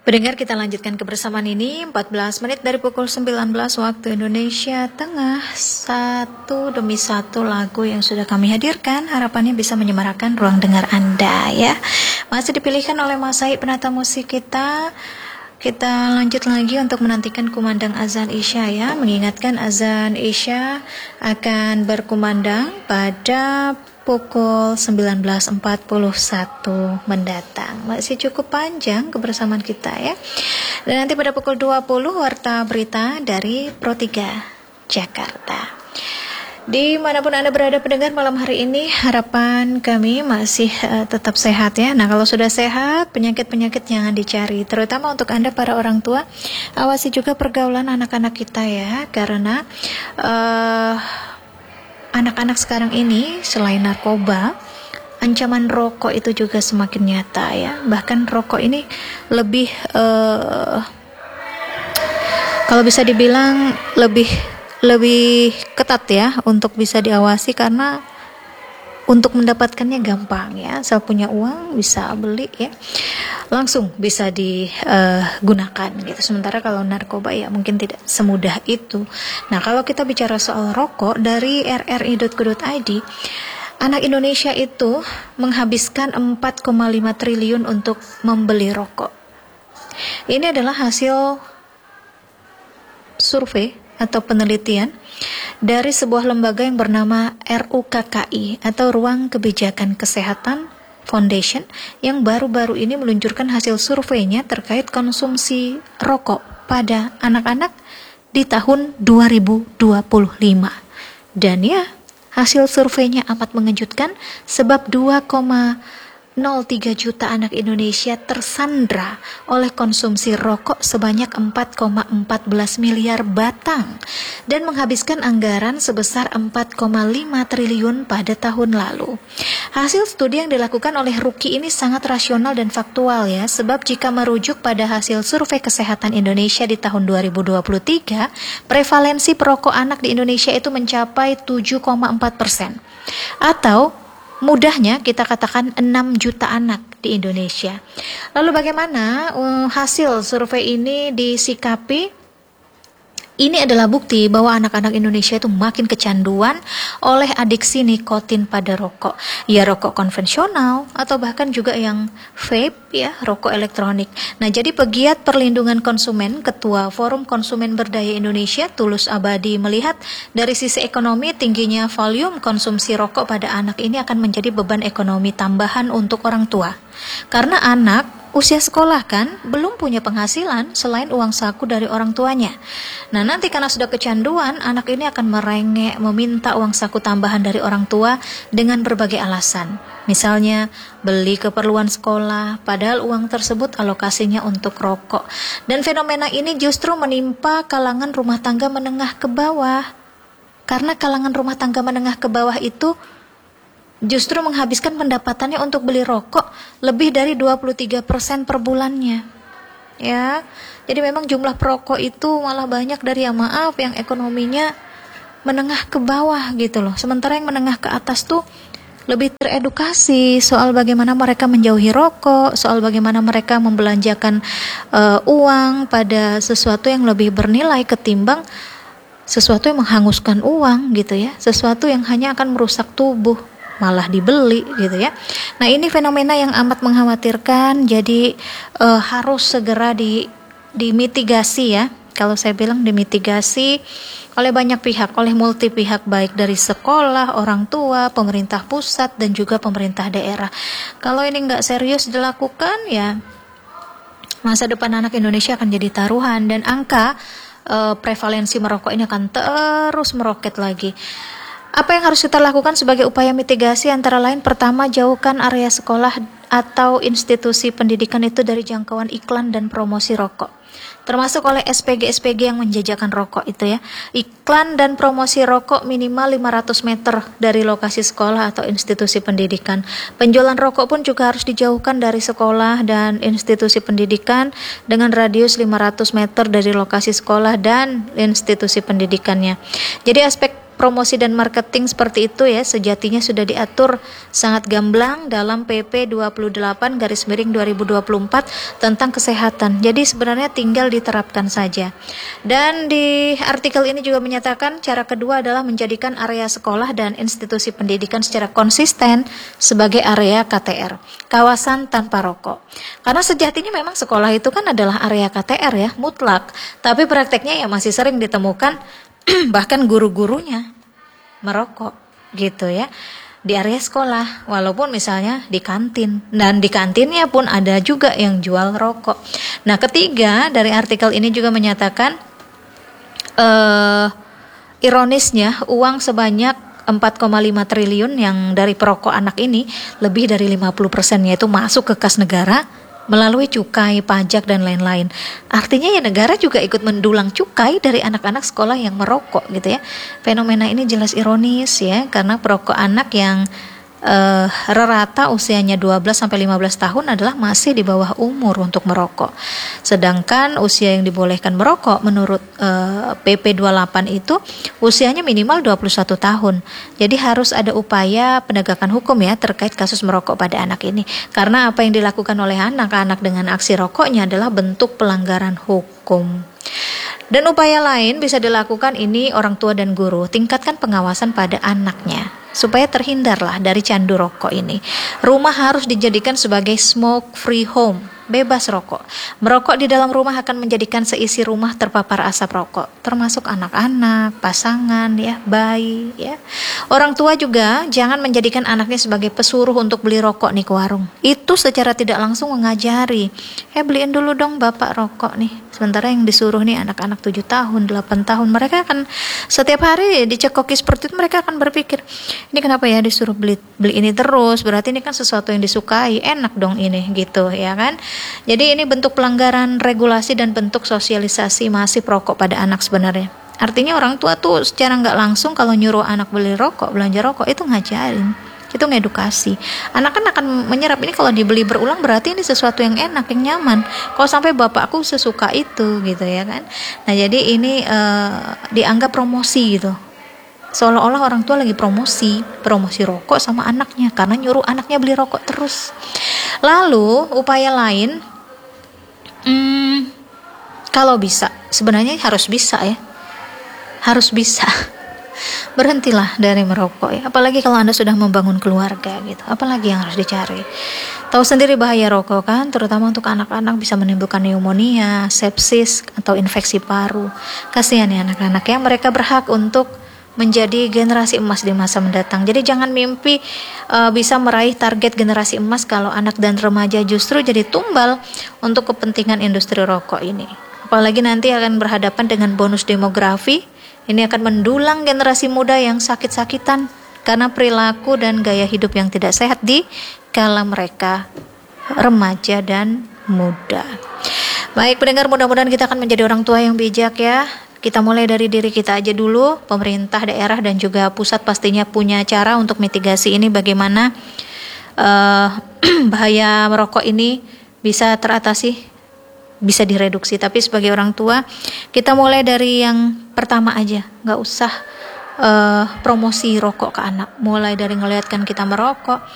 Pendengar, kita lanjutkan kebersamaan ini 14 menit dari pukul 19 waktu Indonesia Tengah. Satu demi satu lagu yang sudah kami hadirkan, harapannya bisa menyemarakan ruang dengar Anda ya. Masih dipilihkan oleh Mas Said penata musik kita. Kita lanjut lagi untuk menantikan kumandang azan Isya ya. Mengingatkan azan Isya akan berkumandang pada pukul 19.41 mendatang. Masih cukup panjang kebersamaan kita ya. Dan nanti pada pukul 20 warta berita dari Pro 3 Jakarta. Dimanapun Anda berada pendengar, malam hari ini harapan kami masih tetap sehat ya. Nah, kalau sudah sehat, penyakit-penyakit jangan dicari. Terutama untuk Anda para orang tua, awasi juga pergaulan anak-anak kita ya. Karena anak-anak sekarang ini selain narkoba, ancaman rokok itu juga semakin nyata ya. Bahkan rokok ini lebih kalau bisa dibilang lebih ketat ya untuk bisa diawasi, karena untuk mendapatkannya gampang ya. Asal punya uang bisa beli ya, langsung bisa digunakan gitu. Sementara kalau narkoba ya mungkin tidak semudah itu. Nah, kalau kita bicara soal rokok, dari rri.go.id, anak Indonesia itu menghabiskan 4,5 triliun untuk membeli rokok. Ini adalah hasil survei atau penelitian dari sebuah lembaga yang bernama RUKKI atau Ruang Kebijakan Kesehatan Foundation, yang baru-baru ini meluncurkan hasil surveinya terkait konsumsi rokok pada anak-anak di tahun 2025. Dan ya, hasil surveinya amat mengejutkan, sebab 2,03 juta anak Indonesia tersandra oleh konsumsi rokok sebanyak 4,14 miliar batang dan menghabiskan anggaran sebesar 4,5 triliun pada tahun lalu. Hasil studi yang dilakukan oleh RUKI ini sangat rasional dan faktual ya, sebab jika merujuk pada hasil survei kesehatan Indonesia di tahun 2023, prevalensi perokok anak di Indonesia itu mencapai 7,4%, atau mudahnya kita katakan 6 juta anak di Indonesia. Lalu bagaimana hasil survei ini disikapi? Ini adalah bukti bahwa anak-anak Indonesia itu makin kecanduan oleh adiksi nikotin pada rokok. Ya, rokok konvensional atau bahkan juga yang vape ya, rokok elektronik. Nah, jadi pegiat perlindungan konsumen, Ketua Forum Konsumen Berdaya Indonesia, Tulus Abadi, melihat dari sisi ekonomi, tingginya volume konsumsi rokok pada anak ini akan menjadi beban ekonomi tambahan untuk orang tua. Karena anak usia sekolah kan belum punya penghasilan selain uang saku dari orang tuanya. Nah, nanti karena sudah kecanduan, anak ini akan merengek meminta uang saku tambahan dari orang tua dengan berbagai alasan. Misalnya beli keperluan sekolah, padahal uang tersebut alokasinya untuk rokok. Dan fenomena ini justru menimpa kalangan rumah tangga menengah ke bawah. Karena kalangan rumah tangga menengah ke bawah itu justru menghabiskan pendapatannya untuk beli rokok lebih dari 23% per bulannya. Ya, jadi memang jumlah perokok itu malah banyak dari yang ekonominya menengah ke bawah gitu loh. Sementara yang menengah ke atas tuh lebih teredukasi soal bagaimana mereka menjauhi rokok, soal bagaimana mereka membelanjakan uang pada sesuatu yang lebih bernilai ketimbang sesuatu yang menghanguskan uang gitu ya, sesuatu yang hanya akan merusak tubuh, malah dibeli gitu ya. Nah, ini fenomena yang amat mengkhawatirkan, jadi harus segera dimitigasi ya. Kalau saya bilang dimitigasi oleh banyak pihak, oleh multi pihak, baik dari sekolah, orang tua, pemerintah pusat, dan juga pemerintah daerah. Kalau ini nggak serius dilakukan ya, masa depan anak Indonesia akan jadi taruhan, dan angka prevalensi merokok ini akan terus meroket lagi. Apa yang harus kita lakukan sebagai upaya mitigasi? Antara lain, pertama, jauhkan area sekolah atau institusi pendidikan itu dari jangkauan iklan dan promosi rokok, termasuk oleh SPG-SPG yang menjajakan rokok itu ya. Iklan dan promosi rokok minimal 500 meter dari lokasi sekolah atau institusi pendidikan. Penjualan rokok pun juga harus dijauhkan dari sekolah dan institusi pendidikan dengan radius 500 meter dari lokasi sekolah dan institusi pendidikannya. Jadi aspek promosi dan marketing seperti itu ya sejatinya sudah diatur sangat gamblang dalam PP 28/2024 tentang kesehatan. Jadi sebenarnya tinggal diterapkan saja. Dan di artikel ini juga menyatakan cara kedua adalah menjadikan area sekolah dan institusi pendidikan secara konsisten sebagai area KTR, kawasan tanpa rokok. Karena sejatinya memang sekolah itu kan adalah area KTR ya, mutlak. Tapi prakteknya ya masih sering ditemukan bahkan guru-gurunya merokok gitu ya di area sekolah, walaupun misalnya di kantin, dan di kantinnya pun ada juga yang jual rokok. Nah, ketiga dari artikel ini juga menyatakan ironisnya uang sebanyak 4,5 triliun yang dari perokok anak ini lebih dari 50%-nya itu masuk ke kas negara melalui cukai, pajak, dan lain-lain. Artinya ya negara juga ikut mendulang cukai dari anak-anak sekolah yang merokok gitu ya. Fenomena ini jelas ironis ya, karena perokok anak yang rata usianya 12-15 tahun adalah masih di bawah umur untuk merokok. Sedangkan usia yang dibolehkan merokok menurut PP 28 itu usianya minimal 21 tahun. Jadi harus ada upaya penegakan hukum ya terkait kasus merokok pada anak ini. Karena apa yang dilakukan oleh anak-anak dengan aksi rokoknya adalah bentuk pelanggaran hukum. Dan upaya lain bisa dilakukan ini orang tua dan guru, tingkatkan pengawasan pada anaknya supaya terhindarlah dari candu rokok ini. Rumah harus dijadikan sebagai smoke free home, bebas rokok. Merokok di dalam rumah akan menjadikan seisi rumah terpapar asap rokok, termasuk anak-anak, pasangan ya, bayi ya. Orang tua juga jangan menjadikan anaknya sebagai pesuruh untuk beli rokok nih ke warung. Itu secara tidak langsung mengajari, beliin dulu dong bapak rokok nih. Sementara yang disuruh nih anak-anak 7 tahun, 8 tahun, mereka akan setiap hari dicekoki seperti itu, mereka akan berpikir, ini kenapa ya disuruh beli ini terus, berarti ini kan sesuatu yang disukai, enak dong ini gitu ya kan. Jadi ini bentuk pelanggaran regulasi dan bentuk sosialisasi masih perokok pada anak sebenarnya. Artinya orang tua tuh secara nggak langsung kalau nyuruh anak beli rokok, belanja rokok, itu ngajarin, itu ngedukasi. Anak kan akan menyerap ini, kalau dibeli berulang berarti ini sesuatu yang enak, yang nyaman. Kalau sampai bapakku sesuka itu gitu ya kan. Nah jadi ini dianggap promosi gitu. Seolah-olah orang tua lagi promosi rokok sama anaknya karena nyuruh anaknya beli rokok terus. Lalu upaya lain, kalau bisa, sebenarnya harus bisa ya, harus bisa berhentilah dari merokok ya. Apalagi kalau Anda sudah membangun keluarga gitu, apalagi yang harus dicari. Tahu sendiri bahaya rokok kan, terutama untuk anak-anak bisa menimbulkan pneumonia, sepsis atau infeksi paru. Kasihan ya anak-anak ya, mereka berhak untuk menjadi generasi emas di masa mendatang. Jadi jangan mimpi bisa meraih target generasi emas kalau anak dan remaja justru jadi tumbal untuk kepentingan industri rokok ini. Apalagi nanti akan berhadapan dengan bonus demografi. Ini akan mendulang generasi muda yang sakit-sakitan karena perilaku dan gaya hidup yang tidak sehat di kala mereka remaja dan muda. Baik pendengar, mudah-mudahan kita akan menjadi orang tua yang bijak ya. Kita mulai dari diri kita aja dulu. Pemerintah daerah dan juga pusat pastinya punya cara untuk mitigasi ini, bagaimana bahaya merokok ini bisa teratasi, bisa direduksi. Tapi sebagai orang tua, kita mulai dari yang pertama aja, nggak usah promosi rokok ke anak. Mulai dari ngelihatkan kita merokok,